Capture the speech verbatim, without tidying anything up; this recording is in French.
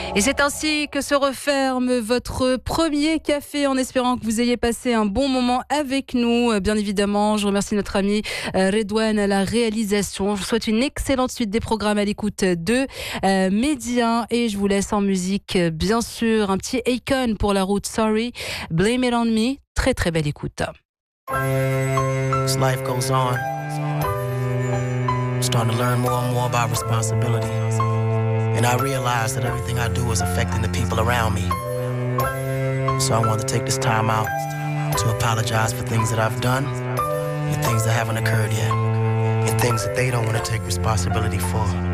Et c'est ainsi que se referme votre premier café, en espérant que vous ayez passé un bon moment avec nous. Bien évidemment, je remercie notre ami Redouane à la réalisation. Je vous souhaite une excellente suite des programmes à l'écoute de euh, Média. Et je vous laisse en musique, bien sûr, un petit Akon pour la route Sorry, Blame It On Me. Très très belle écoute. As life goes on, I'm starting to learn more and more about responsibility. And I realize that everything I do is affecting the people around me. So I want to take this time out to apologize for things that I've done and things that haven't occurred yet, and things that they don't want to take responsibility for.